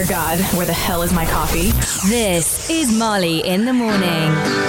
dear God, where the hell is my coffee? This is Marley in the Morning.